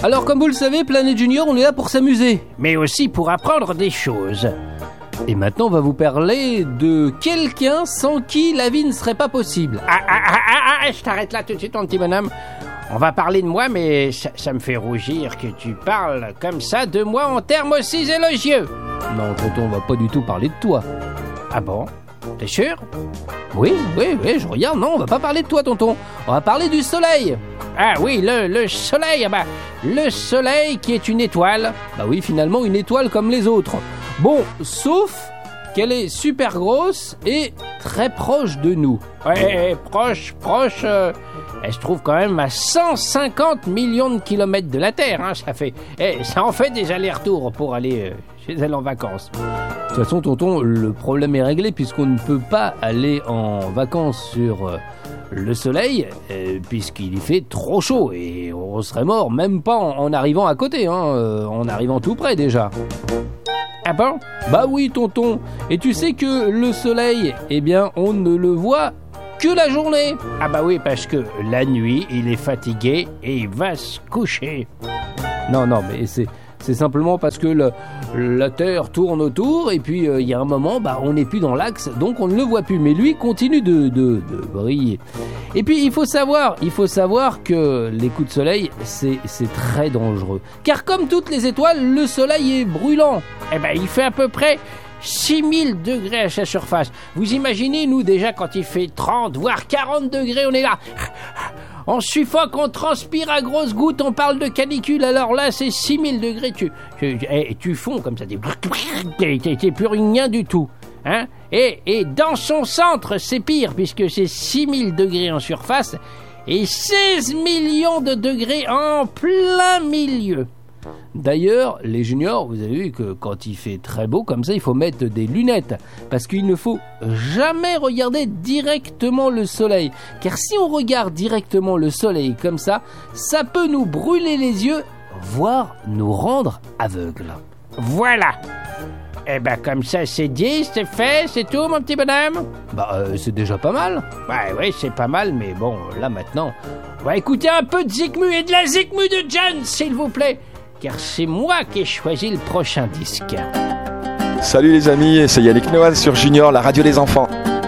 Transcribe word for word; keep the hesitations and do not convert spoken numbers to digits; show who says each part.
Speaker 1: Alors comme vous le savez, Planète Junior, on est là pour s'amuser, mais aussi pour apprendre des choses. Et maintenant, on va vous parler de quelqu'un sans qui la vie ne serait pas possible.
Speaker 2: Ah, ah, ah, ah, ah, je t'arrête là tout de suite, mon petit bonhomme. On va parler de moi, mais ça, ça me fait rougir que tu parles comme ça de moi en termes aussi élogieux.
Speaker 1: Non, tonton, on va pas du tout parler de toi.
Speaker 2: Ah bon? T'es sûr?
Speaker 1: Oui, oui, oui, je regarde. Non, on va pas parler de toi, tonton. On va parler du soleil.
Speaker 2: Ah oui, le, le soleil, ah bah, le soleil qui est une étoile.
Speaker 1: Bah oui, finalement, une étoile comme les autres. Bon, sauf qu'elle est super grosse et très proche de nous.
Speaker 2: Ouais, proche, proche, euh, elle se trouve quand même à cent cinquante millions de kilomètres de la Terre, hein, ça fait, eh, ça en fait des allers-retours pour aller euh, chez elle en vacances.
Speaker 1: De toute façon, tonton, le problème est réglé puisqu'on ne peut pas aller en vacances sur euh, le soleil euh, puisqu'il y fait trop chaud et on serait mort, même pas en, en arrivant à côté, hein, euh, en arrivant tout près déjà.
Speaker 2: Ah bon?
Speaker 1: Bah oui, tonton. Et tu sais que le soleil, eh bien, on ne le voit que la journée.
Speaker 2: Ah bah oui, parce que la nuit, il est fatigué et il va se coucher.
Speaker 1: Non, non, mais c'est... C'est simplement parce que le, la Terre tourne autour et puis il euh, y a un moment, bah, on n'est plus dans l'axe, donc on ne le voit plus. Mais lui continue de, de, de briller. Et puis il faut savoir, il faut savoir que les coups de soleil, c'est, c'est très dangereux. Car comme toutes les étoiles, le soleil est brûlant.
Speaker 2: Eh ben, il fait à peu près six mille degrés à sa surface. Vous imaginez, nous déjà quand il fait trente, voire quarante degrés, on est là... On suffoque, on transpire à grosses gouttes, on parle de canicule, alors là c'est six mille degrés, tu, tu, tu, tu fonds comme ça, t'es, t'es plus rien du tout. Hein, et, et dans son centre c'est pire puisque c'est six mille degrés en surface et seize millions de degrés en plein milieu.
Speaker 1: D'ailleurs, les juniors, vous avez vu que quand il fait très beau comme ça, il faut mettre des lunettes parce qu'il ne faut jamais regarder directement le soleil. Car si on regarde directement le soleil comme ça, ça peut nous brûler les yeux, voire nous rendre aveugles.
Speaker 2: Voilà. Eh ben comme ça c'est dit, c'est fait, c'est tout mon petit bonhomme.
Speaker 1: Bah euh, c'est déjà pas mal.
Speaker 2: Bah oui, c'est pas mal, mais bon, là maintenant, on va écouter un peu de Zikmu et de la Zikmu de John, s'il vous plaît. Car c'est moi qui ai choisi le prochain disque.
Speaker 3: Salut les amis, c'est Yannick Nohan sur Junior, la radio des enfants.